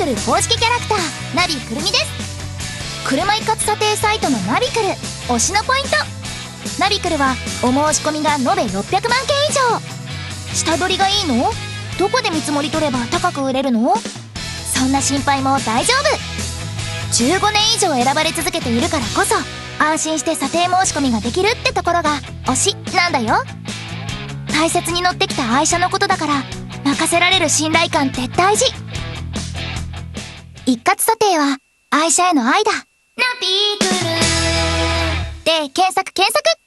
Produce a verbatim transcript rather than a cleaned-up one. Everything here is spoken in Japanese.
ル公式キャラクターナビくるみです。車一括査定サイトのナビクル推しのポイント。ナビクルはお申し込みが延べろっぴゃくまんけん以上。下取りがいいの？どこで見積もり取れば高く売れるの？そんな心配も大丈夫。じゅうごねん以上選ばれ続けているからこそ安心して査定申し込みができるってところが推しなんだよ。大切に乗ってきた愛車のことだから任せられる信頼感って大事。一括査定は愛車への愛だ。ナビクルで検索検索。